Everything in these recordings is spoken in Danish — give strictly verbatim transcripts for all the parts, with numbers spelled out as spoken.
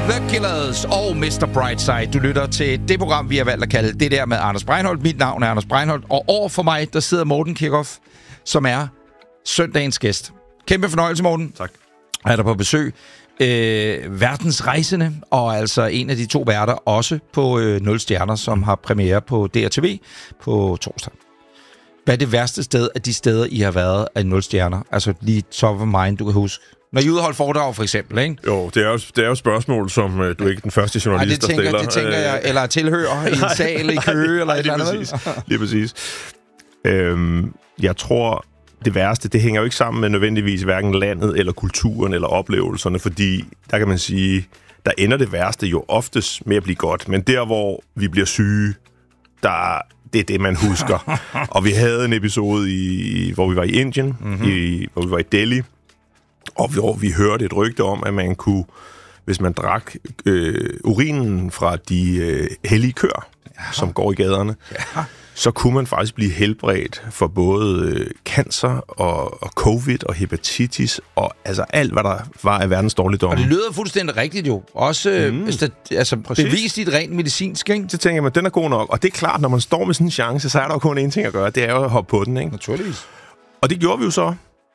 The Killers og mister Brightside. Du lytter til det program, vi har valgt at kalde Det Der med Anders Breinholt. Mit navn er Anders Breinholt, og over for mig, der sidder Morten Kirchhoff, som er søndagens gæst. Kæmpe fornøjelse, Morten. Tak. Er der på besøg. Øh, verdensrejsende, og altså en af de to værter også på øh, Nul Stjerner, som har premiere på D R T V på torsdag. Hvad er det værste sted af de steder, I har været af Nul Stjerner? Altså lige top of mind, du kan huske. Når I udholder foredrag, for eksempel, ikke? Jo, det er jo, det er jo spørgsmål, som uh, du er ikke den første journalist, Ej, det tænker, der stiller. det tænker jeg, eller tilhører i en sal i Køge, eller et eller andet. Præcis. Lige præcis. Øhm, jeg tror, det værste, det hænger jo ikke sammen med nødvendigvis hverken landet, eller kulturen, eller oplevelserne, fordi der kan man sige, der ender det værste jo oftest med at blive godt. Men der, hvor vi bliver syge, der, det er det, man husker. Og vi havde en episode, i, hvor vi var i Indien, mm-hmm. i, hvor vi var i Delhi, og hvor vi hørte et rygte om, at man kunne, hvis man drak øh, urinen fra de øh, hellige køer, ja. som går i gaderne, ja. så kunne man faktisk blive helbredt for både øh, cancer og, og covid og hepatitis og altså alt, hvad der var af verdens dårligdomme. Og det lyder fuldstændig rigtigt jo. Også mm. øh, altså, bevist i et rent medicinsk, ikke? Så tænker jeg, at den er god nok. Og det er klart, når man står med sådan en chance, så er der jo kun én ting at gøre. Det er jo at hoppe på den, ikke? Naturligvis. Og det gjorde vi jo så.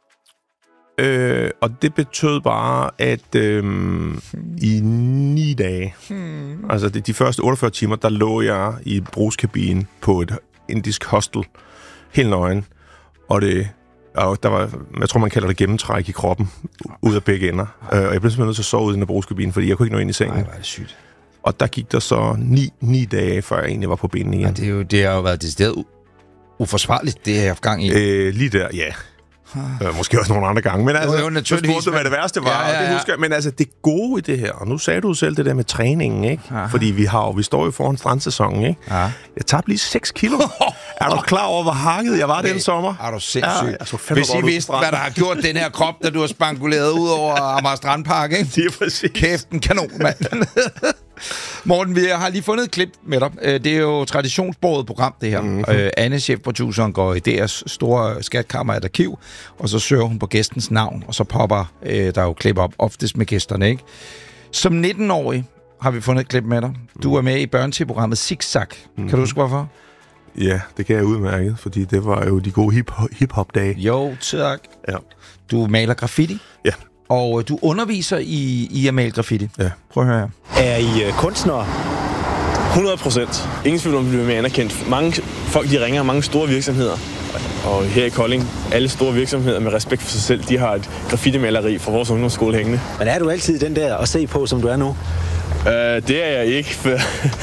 Øh, og det betød bare, at øh, hmm. i ni dage, hmm. altså de, de første otteogfyrre timer, der lå jeg i brugskabinen på et indisk hostel, helt nøgen. Og det, og der var, jeg tror, man kalder det gennemtræk i kroppen, ud af begge ender. Øh, og jeg blev simpelthen nødt til at sove ud i den brugskabinen, fordi jeg kunne ikke nå ind i sengen. Nej, hvor er det sygt. Og der gik der så ni, ni dage, før jeg egentlig var på benene igen. Ja, det, er jo, det har jo været decideret u- uforsvarligt, det har jeg haft gang i. Øh, lige der, ja. Øh, måske også nogle andre gange, men altså, jo, jo, du spurgte, hvad det værste var, ja, ja, ja. Og det husker jeg. Men altså, det gode i det her, og nu sagde du selv det der med træningen, ikke? Aha. Fordi vi har jo, vi står jo foran strandsæsonen, ikke? Aha. Jeg tabte lige seks kilo. Er du klar over, hvor hakket jeg var okay. den sommer? Er du sindssyg? Ja, altså, hvis I vidste, hvad der har gjort den her krop, da du har spankuleret ud over Amager Strandpark, ikke? Det er præcis. Kæft, en kanon, mand. Morten, vi har lige fundet et klip med dig. Det er jo traditionsbordet program, det her. Mm-hmm. Uh, Anne, chefproduceren, går i D R's store skatkammer et arkiv, og så søger hun på gæstens navn, og så popper uh, der jo klip op, oftest med gæsterne, ikke? Som nitten-årig har vi fundet et klip med dig. Du er med i børne-tv-programmet Zigzag. Mm-hmm. Kan du huske, hvorfor? Ja, det kan jeg udmærket, fordi det var jo de gode hip-hop-dage. Jo, tak. Ja. Du maler graffiti. Ja. Og du underviser i, i at male graffiti. Ja. Prøv at høre her. Er I uh, kunstnere? hundrede procent. Ingen tvivl om, at vi bliver mere anerkendt. Mange folk, de ringer mange store virksomheder. Og her i Kolding, alle store virksomheder med respekt for sig selv, de har et graffiti-maleri fra vores ungdomsskole hængende. Men er du altid den der at se på, som du er nu? Uh, det er jeg ikke. For,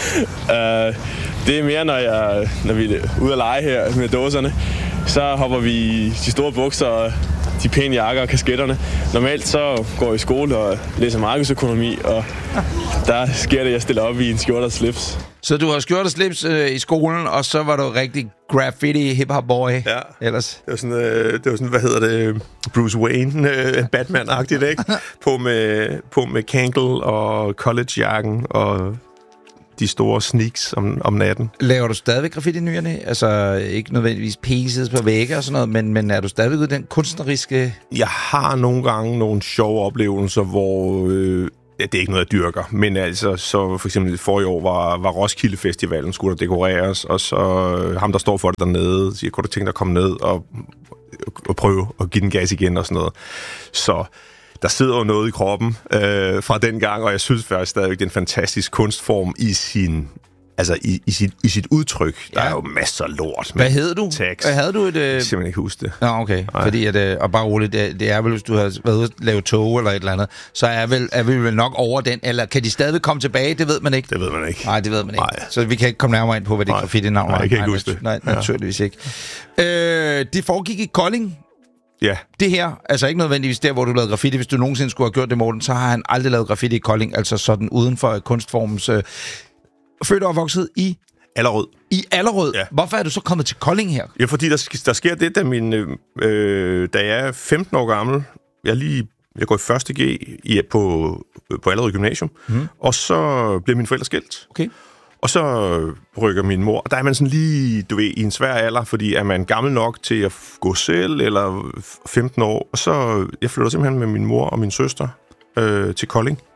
uh, det er mere, når, jeg, når vi er ude at lege her med dåserne. Så hopper vi i de store bukser og de pæne jakker og kasketterne. Normalt så går jeg i skole og læser markedsøkonomi, og der sker det, at jeg stiller op i en skjorte og slips. Så du har skjorte og slips øh, i skolen, og så var du rigtig graffiti hip-hop boy. Ja. Ellers. Det var sådan, øh, det var sådan, hvad hedder det, Bruce Wayne, øh, Batman-agtigt, ikke? på med, på med Kangle og collegejakken og de store sneaks om, om natten. Laver du stadigvæk graffiti nyerne? Altså ikke nødvendigvis pieces på vægge og sådan noget, men, men er du stadigvæk ude den kunstneriske... Jeg har nogle gange nogle sjove oplevelser, hvor... Øh, ja, det er ikke noget, jeg dyrker, men altså, så for eksempel for i år var, var Roskilde Festivalen, skulle der dekoreres, og så øh, ham, der står for det dernede, siger, kunne du tænke dig at komme ned og, og prøve at give den gas igen og sådan noget. Så der sidder jo noget i kroppen øh, fra den gang, og jeg synes faktisk stadigvæk, det er en fantastisk kunstform i sin... Altså i, i, sit, i sit udtryk. Der ja. er jo masser af lort. Hvad hed du? Tags. Hvad havde du et... Øh... Jeg kan simpelthen ikke huske det. Nå, okay. Nej. Fordi at... Øh, og bare roligt, det, det er vel, hvis du har været ude at lave tog eller et eller andet, så er, vel, er vi vel nok over den. Eller kan de stadig komme tilbage? Det ved man ikke. Det ved man ikke. Nej, det ved man ikke. Nej. Så vi kan ikke komme nærmere ind på, hvad det er graffiti-navn var. Nej, jeg kan ikke huske det. Nej, naturligvis ja. ikke. Øh, det foregik i Kolding. Ja. Det her, altså ikke nødvendigvis der, hvor du lavede graffiti. Hvis du nogensinde skulle have gjort det, Morten, så har han aldrig lavet graffiti i Kolding. Altså sådan uden for kunstformens... Øh, født og vokset i... Allerød. I Allerød? Ja. Hvorfor er du så kommet til Kolding her? Ja, fordi der, der sker det, da, min, øh, da jeg er femten år gammel, jeg, lige, jeg går i første G i, på, på Allerød Gymnasium, mm. og så bliver mine forældre skilt. Okay. Og så rykker min mor, og der er man sådan lige, du ved, i en svær alder, fordi er man gammel nok til at gå selv, eller femten år, og så, jeg flytter simpelthen med min mor og min søster øh, til Kolding. Okay.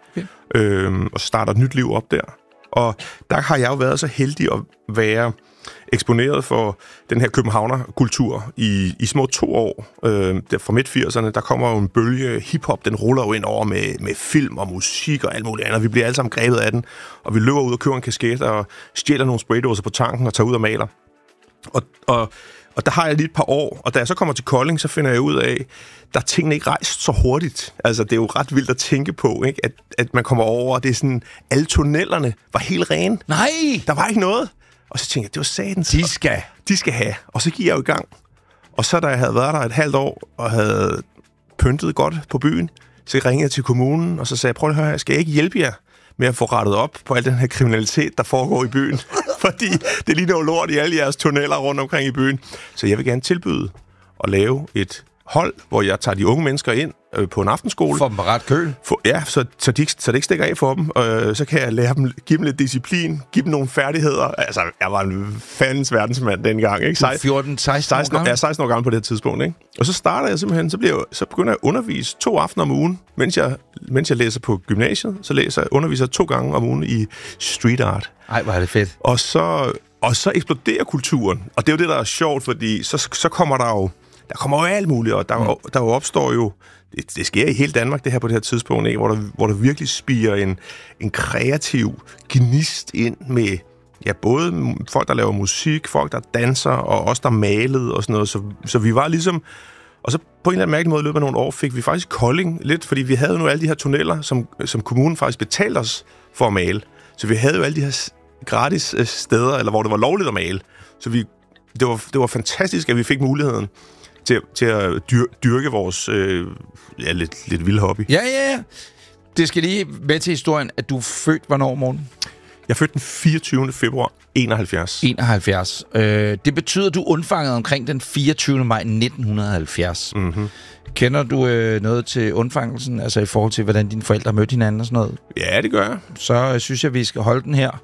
øh, og starter et nyt liv op der. Og der har jeg jo været så heldig at være eksponeret for den her københavner-kultur i, i små to år. Øh, der, fra midt-firserne, der kommer jo en bølge hiphop, den ruller jo ind over med, med film og musik og alt muligt andet. Vi bliver alle sammen grebet af den, og vi løber ud og køber en kasket og stjæler nogle spraydåser på tanken og tager ud og maler. Og, og, og der har jeg lige et par år, og da jeg så kommer til Kolding, så finder jeg ud af, der er tingene ikke rejst så hurtigt. Altså, det er jo ret vildt at tænke på, ikke? At, at man kommer over, og det er sådan, alle tunnelerne var helt rene. Nej! Der var ikke noget. Og så tænkte jeg, det var satans. De skal. De skal have. Og så gik jeg jo i gang. Og så da jeg havde været der et halvt år, og havde pyntet godt på byen, så ringede jeg til kommunen, og så sagde jeg, prøv at høre, skal jeg ikke hjælpe jer med at få rettet op på al den her kriminalitet, der foregår i byen? Fordi det ligner jo lort i alle jeres tunneller rundt omkring i byen. Så jeg vil gerne tilbyde at lave et hold, hvor jeg tager de unge mennesker ind øh, på en aftenskole. For dem på ret køl. For, ja, så, så, de, så det ikke stikker af for dem. Øh, så kan jeg lære dem, give dem lidt disciplin, give dem nogle færdigheder. Altså, jeg var en fandens verdensmand dengang, ikke? fjorten seksten år gammel? Ja, seksten år gammel på det her tidspunkt, ikke? Og så starter jeg simpelthen, så, bliver jeg, så begynder jeg at undervise to aftener om ugen, mens jeg, mens jeg læser på gymnasiet. Så læser jeg, underviser to gange om ugen i street art. Ej, hvor er det fedt. Og så, og så eksploderer kulturen. Og det er jo det, der er sjovt, fordi så, så kommer der jo Der kommer jo alt muligt, og der, mm. der jo opstår jo... Det, det sker i hele Danmark, det her på det her tidspunkt, ikke? Hvor, der, hvor der virkelig spiger en, en kreativ gnist ind med ja, både folk, der laver musik, folk, der danser, og også der malede og sådan noget. Så, så vi var ligesom... Og så på en eller anden mærkelig måde i løbet af nogle år fik vi faktisk Kolding lidt, fordi vi havde jo alle de her tunneller, som, som kommunen faktisk betalte os for at male. Så vi havde jo alle de her gratis steder, eller hvor det var lovligt at male. Så vi, det, var, det var fantastisk, at vi fik muligheden til, til at dyr, dyrke vores øh, ja, lidt, lidt vilde hobby. Ja, ja, ja. Det skal lige med til historien, at du er født hvornår, Morten? Jeg er født den fireogtyvende februar enoghalvfjerds. enoghalvfjerds. Øh, det betyder, at du undfangede omkring den fireogtyvende maj nitten halvfjerds. Mm-hmm. Kender du øh, noget til undfangelsen, altså i forhold til, hvordan dine forældre mødte hinanden og sådan noget? Ja, det gør jeg. Så øh, synes jeg, vi skal holde den her.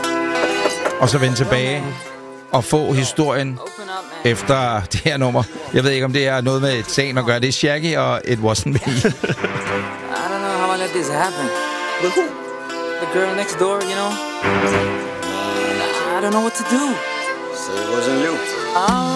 Og så vende tilbage og få historien efter det her nummer. Jeg ved ikke, om det er noget med et sagen at gøre. Det er Shaggy og It Wasn't Me. I don't know how I let this happen. But who? The girl next door, you know? I don't know what to do. So it wasn't you? Oh.